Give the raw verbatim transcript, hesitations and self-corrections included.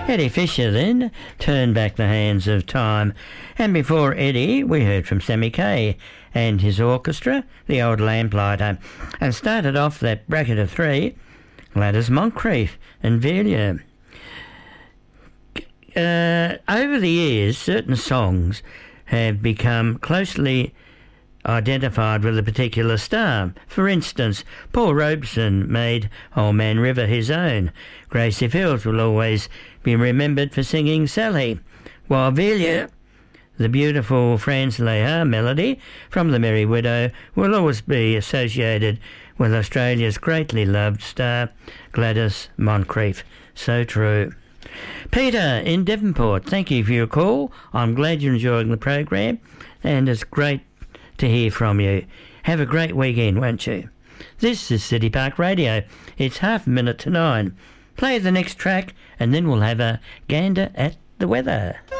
Eddie Fisher then turned back the hands of time. And before Eddie, we heard from Sammy Kaye and his orchestra, the Old Lamplighter, and started off that bracket of three, Gladys Moncrief and Velia. Uh, over the years, certain songs have become closely identified with a particular star. For instance, Paul Robeson made Old Man River his own. Gracie Fields will always be remembered for singing Sally, while Velia, the beautiful Franz Lehár melody from The Merry Widow, will always be associated with Australia's greatly loved star, Gladys Moncrief. So true. Peter in Devonport, thank you for your call. I'm glad you're enjoying the program, and it's great to hear from you. Have a great weekend, won't you? This is City Park Radio. It's half a minute to nine. Play the next track, and then we'll have a gander at the weather.